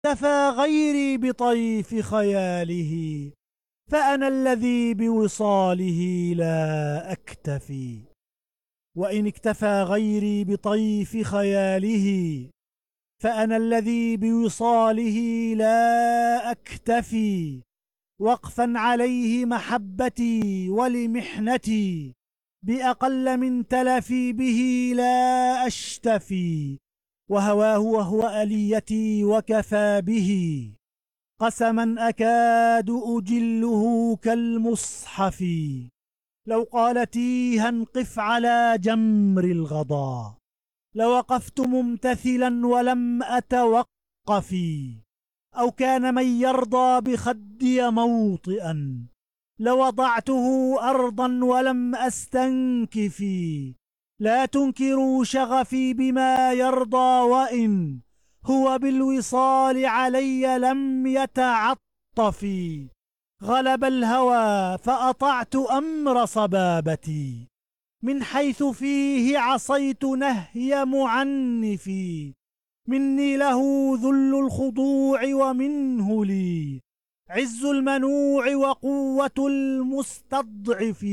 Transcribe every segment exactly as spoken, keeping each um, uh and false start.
اكتفى غيري بطيف خياله فأنا الذي بوصاله لا أكتفي. وإن اكتفى غيري بطيف خياله فأنا الذي بوصاله لا أكتفي. وقفا عليه محبتي ولمحنتي بأقل من تلفي به لا أشتفي. وهواه وهو أليتي وكفى به قسما أكاد أجله كالمصحف. لو قال تيها قف على جمر الغضا لوقفت ممتثلا ولم أتوقف. أو كان من يرضى بخدي موطئا لوضعته أرضا ولم أستنكف. لا تنكروا شغفي بما يرضى وإن هو بالوصال علي لم يتعطف. غلب الهوى فأطعت أمر صبابتي من حيث فيه عصيت نهي معنفي. مني له ذل الخضوع ومنه لي عز المنوع وقوة المستضعف.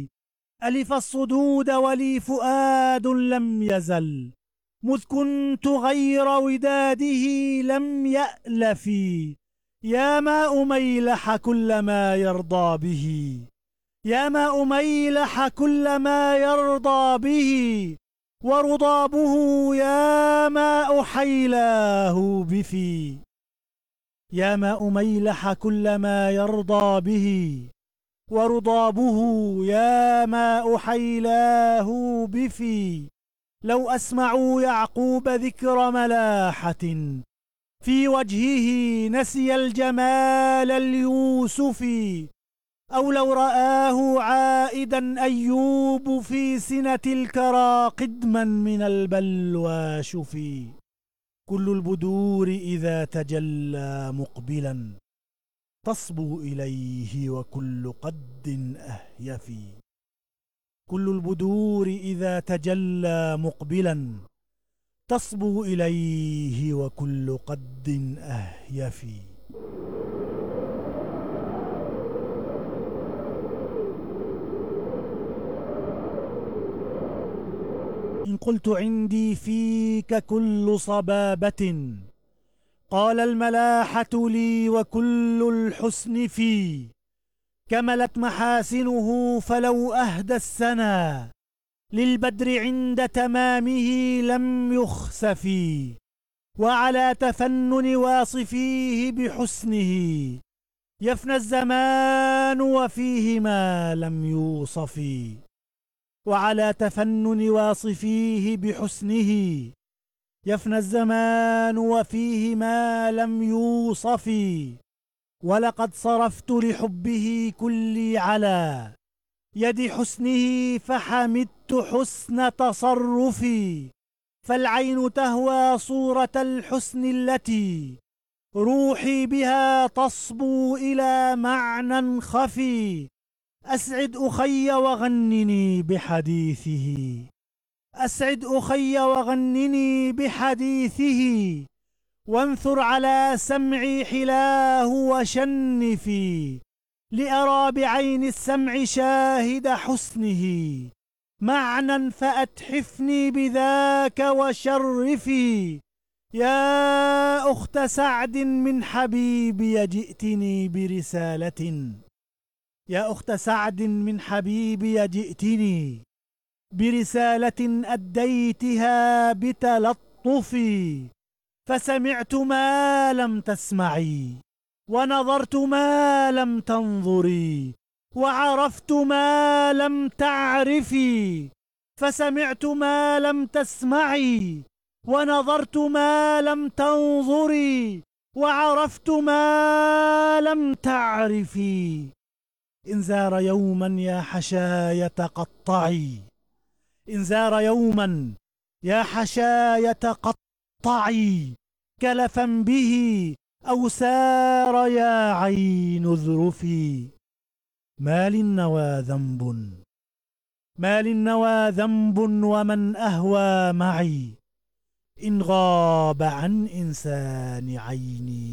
ألف الصدود ولي فؤاد لم يزل مذ كنت غير وداده لم يألف. يا ماء ميلح كل ما يرضى به يا ماء ميلح كل ما يرضى به ورضابه يا ماء حيلاه بفي. يا ماء ميلح كل ما يرضى به ورضابه يا ماء حيلاه بفي. لو أسمعوا يعقوب ذكر ملاحة في وجهه نسي الجمال اليوسفي. أو لو رآه عائدا أيوب في سنة الكرى قدما من البلوى شفي. كل البدور إذا تجلى مقبلا تصبو إليه وكل قد أهيفي. كل البدور إذا تجلى مقبلا تصبو إليه وكل قد أهيفي. إن قلت عندي فيك كل صبابة قال الملاحة لي وكل الحسن في. كملت محاسنه فلو أهدى السنا للبدر عند تمامه لم يخسفي. وعلى تفنن واصفيه بحسنه يفنى الزمان وفيه ما لم يوصف. وعلى تفنن واصفيه بحسنه يفنى الزمان وفيه ما لم يوصف. ولقد صرفت لحبه كلي على يد حسنه فحمدت حسن تصرفي. فالعين تهوى صورة الحسن التي روحي بها تصبو إلى معنى خفي. أسعد أخي وغنني بحديثه أسعد أخي وغنني بحديثه وانثر على سمعي حلاه وشنفي. لأرى بعين السمع شاهد حسنه معنى فأتحفني بذاك وشرفي. يا أخت سعد من حبيبي جئتني برسالة يا أخت سعد من حبيبي جئتني برسالة أديتها بتلطفي. فسمعت ما لم تسمعي ونظرت ما لم تنظري وعرفت ما لم تعرفي. فسمعت ما لم تسمعي ونظرت ما لم تنظري وعرفت ما لم تعرفي. إن زار يوما يا حشاية قطعي إن زار يوما يا حشاية قطعي كلفا به أو سار يا عين اذرفي. ما للنوى ذنب ما للنوى ذنب ومن أهوى معي إن غاب عن إنسان عيني.